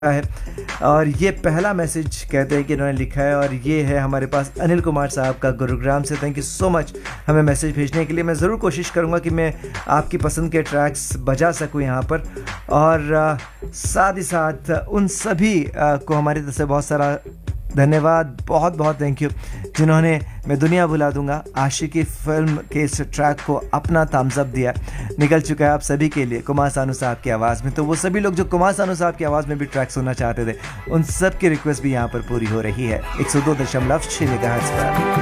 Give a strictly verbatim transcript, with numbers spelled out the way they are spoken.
है और ये पहला मैसेज कहते हैं कि इन्होंने लिखा है और ये है हमारे पास अनिल कुमार साहब का गुरुग्राम से। थैंक यू सो मच हमें मैसेज भेजने के लिए। मैं ज़रूर कोशिश करूँगा कि मैं आपकी पसंद के ट्रैक्स बजा सकूँ यहाँ पर, और आ, साथ ही साथ उन सभी आ, को हमारी तरफ से बहुत सारा धन्यवाद, बहुत बहुत थैंक यू जिन्होंने मैं दुनिया भुला दूंगा आशिकी फिल्म के इस ट्रैक को अपना थम्स अप दिया। निकल चुका है आप सभी के लिए कुमार सानू साहब की आवाज़ में। तो वो सभी लोग जो कुमार सानू साहब की आवाज़ में भी ट्रैक सुनना चाहते थे, उन सब की रिक्वेस्ट भी यहाँ पर पूरी हो रही है एक सौ दो दशमलव छः मेगाहर्ट्ज़ पर।